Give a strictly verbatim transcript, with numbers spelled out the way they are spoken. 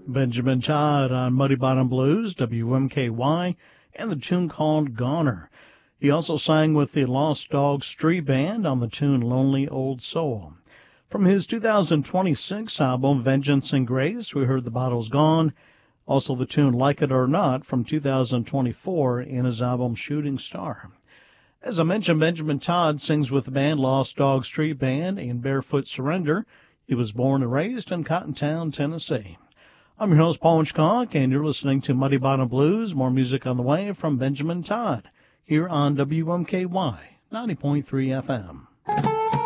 Benjamin Todd on Muddy Bottom Blues, W M K Y, and the tune called Goner. He also sang with the Lost Dog Street Band on the tune Lonely Old Soul. From his two thousand twenty-six album Vengeance and Grace, we heard The Bottle's Gone, also the tune Like It or Not from two thousand twenty-four in his album Shooting Star. As I mentioned, Benjamin Todd sings with the band Lost Dog Street Band in Barefoot Surrender. He was born and raised in Cottontown, Tennessee. I'm your host, Paul Hitchcock, and you're listening to Muddy Bottom Blues. More music on the way from Benjamin Todd here on W M K Y ninety point three F M.